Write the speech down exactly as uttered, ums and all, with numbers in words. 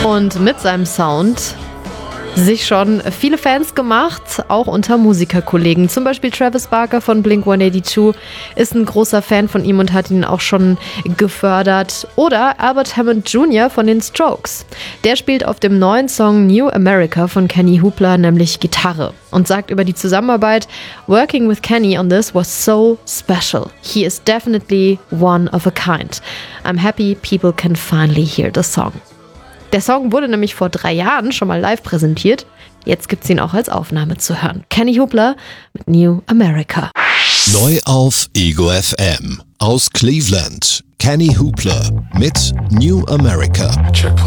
und mit seinem Sound sich schon viele Fans gemacht, auch unter Musikerkollegen. Zum Beispiel Travis Barker von Blink hundertzweiundachtzig ist ein großer Fan von ihm und hat ihn auch schon gefördert. Oder Albert Hammond Junior von den Strokes. Der spielt auf dem neuen Song New America von Kenny Hoopla nämlich Gitarre und sagt über die Zusammenarbeit: Working with Kenny on this was so special. He is definitely one of a kind. I'm happy people can finally hear the song. Der Song wurde nämlich vor drei Jahren schon mal live präsentiert. Jetzt gibt's ihn auch als Aufnahme zu hören. Kenny Hoopla mit New America. Neu auf Ego F M. Aus Cleveland. Kenny Hoopla mit New America. Checkpoint.